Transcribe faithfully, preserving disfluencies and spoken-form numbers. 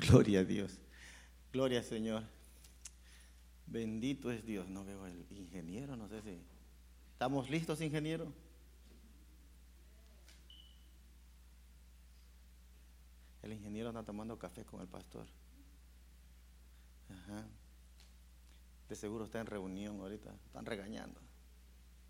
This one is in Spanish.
Gloria a Dios. Gloria al Señor. Bendito es Dios. No veo el ingeniero, no sé si... ¿Estamos listos, ingeniero? El ingeniero está tomando café con el pastor. Ajá. De seguro está en reunión ahorita. Están regañando.